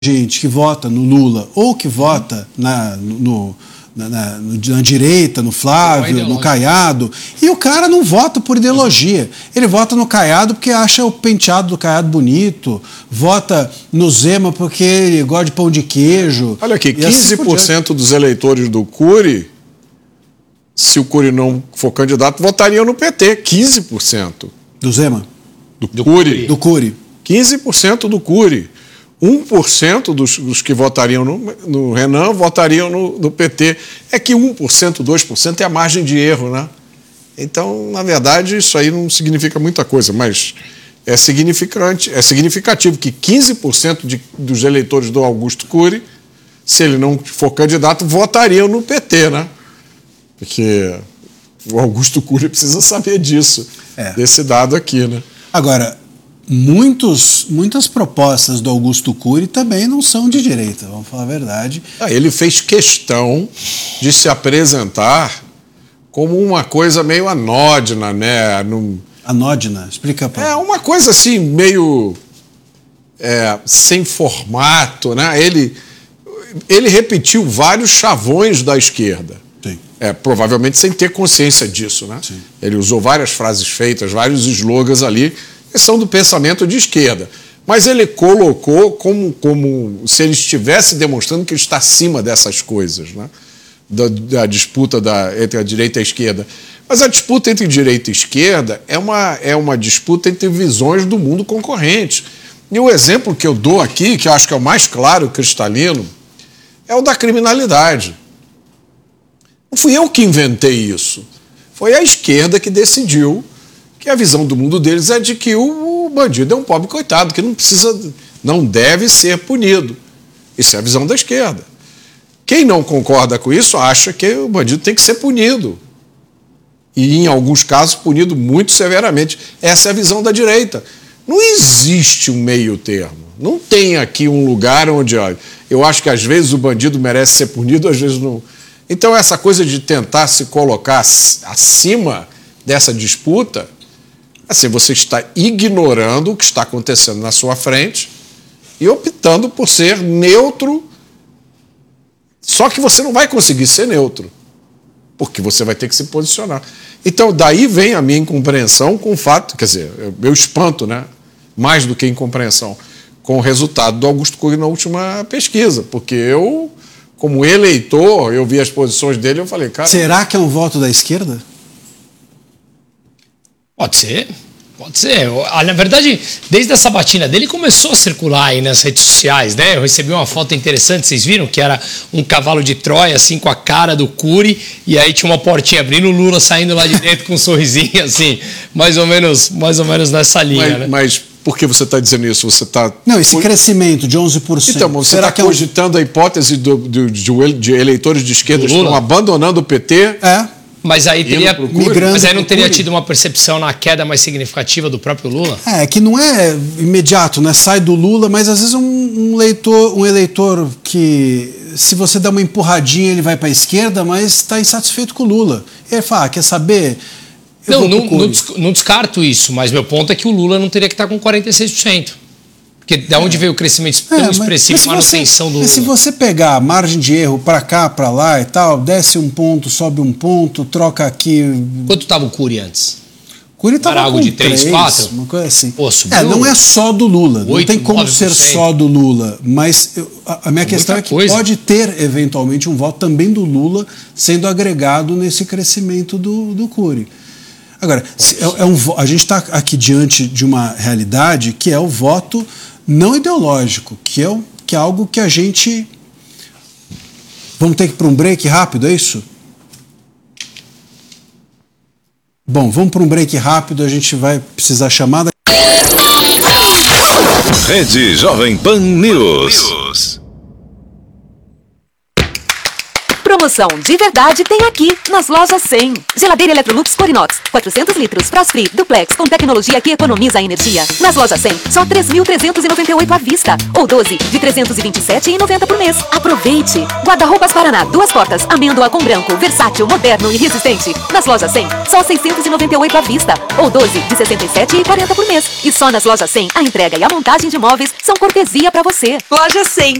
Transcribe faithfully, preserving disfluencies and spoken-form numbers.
gente que vota no Lula ou que vota na, no, na, na, na direita, no Flávio, no Caiado, e o cara não vota por ideologia. Ele vota no Caiado porque acha o penteado do Caiado bonito, vota no Zema porque ele gosta de pão de queijo. Olha aqui, quinze por cento dos eleitores do Cury, se o Cury não for candidato, votariam no P T. quinze por cento. Do Zema? Do, do Cury. Do Cury. quinze por cento do Cury. um por cento dos, dos que votariam no, no Renan votariam no, no P T. É que um por cento, dois por cento é a margem de erro, né? Então, na verdade, isso aí não significa muita coisa, mas é significante, é significativo que quinze por cento de, dos eleitores do Augusto Cury, se ele não for candidato, votariam no P T, né? Porque o Augusto Cury precisa saber disso, é. desse dado aqui, né? Agora, muitos, muitas propostas do Augusto Cury também não são de direita, vamos falar a verdade. Ah, ele fez questão de se apresentar como uma coisa meio anódina, né? Num... Anódina? Explica para. É uma coisa assim, meio é, sem formato, né? Ele, ele repetiu vários chavões da esquerda. Sim. É, provavelmente sem ter consciência disso, né? Sim. Ele usou várias frases feitas, vários slogans ali, que são do pensamento de esquerda. Mas ele colocou como, como se ele estivesse demonstrando que ele está acima dessas coisas, né? Da, da disputa da, entre a direita e a esquerda. Mas a disputa entre direita e esquerda é uma, é uma disputa entre visões do mundo concorrente. E o exemplo que eu dou aqui, que eu acho que é o mais claro, cristalino, é o da criminalidade. Não fui eu que inventei isso. Foi a esquerda que decidiu que a visão do mundo deles é de que o bandido é um pobre coitado, que não precisa, não deve ser punido. Isso é a visão da esquerda. Quem não concorda com isso acha que o bandido tem que ser punido. E, em alguns casos, punido muito severamente. Essa é a visão da direita. Não existe um meio termo. Não tem aqui um lugar onde, olha, eu acho que às vezes o bandido merece ser punido, às vezes não. Então, essa coisa de tentar se colocar acima dessa disputa, assim, você está ignorando o que está acontecendo na sua frente e optando por ser neutro, só que você não vai conseguir ser neutro, porque você vai ter que se posicionar. Então, daí vem a minha incompreensão com o fato, quer dizer, eu espanto, né, mais do que incompreensão, com o resultado do Augusto Cury na última pesquisa, porque eu, como eleitor, eu vi as posições dele e eu falei, cara... Será que é um voto da esquerda? Pode ser, pode ser. Na verdade, desde a sabatina dele começou a circular aí nas redes sociais, né? Eu recebi uma foto interessante, vocês viram? Que era um cavalo de Troia, assim, com a cara do Cury, e aí tinha uma portinha abrindo, o Lula saindo lá de dentro com um sorrisinho, assim, mais ou menos, mais ou menos nessa linha, mas, né? Mas por que você está dizendo isso? Você está... Não, esse crescimento de onze por cento... Então, você está cogitando a hipótese do, do, de, de eleitores de esquerda que estão abandonando o P T... É. Mas aí, teria, mas aí não teria tido uma percepção na queda mais significativa do próprio Lula? É, que não é imediato, né? Sai do Lula, mas às vezes um, um, leitor, um eleitor que, se você dá uma empurradinha, ele vai para a esquerda, mas está insatisfeito com o Lula. Ele fala, ah, quer saber? Eu não, não, não, não descarto isso, mas meu ponto é que o Lula não teria que estar com quarenta e seis por cento. Porque da onde veio o crescimento tão é, expressivo, a manutenção você, do Lula? Mas se você pegar a margem de erro para cá, para lá e tal, desce um ponto, sobe um ponto, troca aqui... Quanto estava o Cury antes? O Cury estava algo com de três, quatro? Uma coisa assim. Pô, é, não é só do Lula, oito, não tem como nove por cento. ser só do Lula, mas eu, a, a minha Muita questão é que coisa. pode ter, eventualmente, um voto também do Lula sendo agregado nesse crescimento do, do Cury. Agora, se, é, é um, a gente está aqui diante de uma realidade que é o voto não ideológico, que é, que é algo que a gente... Vamos ter que ir para um break rápido, é isso? Bom, vamos para um break rápido, a gente vai precisar chamar... Rede Jovem Pan News. Promoção de verdade tem aqui, nas lojas cem. Geladeira Electrolux Corinox, quatrocentos litros, Frost Free, Duplex, com tecnologia que economiza a energia. Nas lojas cem, só três mil trezentos e noventa e oito à vista, ou doze de trezentos e vinte e sete reais e noventa por mês. Aproveite! Guarda-roupas Paraná, duas portas, amêndoa com branco, versátil, moderno e resistente. Nas lojas cem, só seiscentos e noventa e oito à vista, ou doze de sessenta e sete reais e quarenta por mês. E só nas lojas cem, a entrega e a montagem de móveis são cortesia pra você. Loja cem.